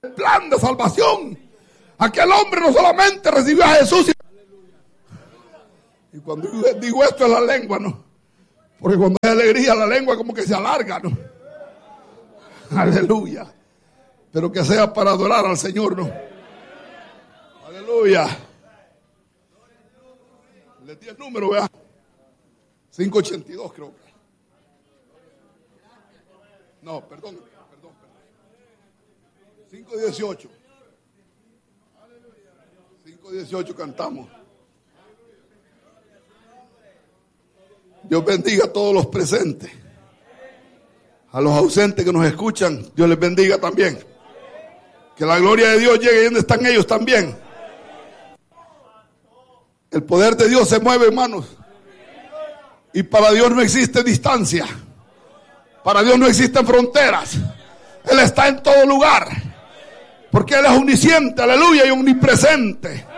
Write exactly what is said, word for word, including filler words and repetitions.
el plan de salvación. Aquel hombre no solamente recibió a Jesús. Y cuando digo esto es la lengua, ¿no? Porque cuando hay alegría la lengua como que se alarga, ¿no? Aleluya. Pero que sea para adorar al Señor, ¿no? Aleluya. Le di el número, vea. cinco ochenta y dos creo que. No, perdón, perdón, perdón. cinco dieciocho. cinco dieciocho cantamos. Dios bendiga a todos los presentes. A los ausentes que nos escuchan, Dios les bendiga también. Que la gloria de Dios llegue y donde están ellos también. El poder de Dios se mueve, hermanos. Y para Dios no existe distancia. Para Dios no existen fronteras. Él está en todo lugar. Porque Él es omnisciente, aleluya, y omnipresente.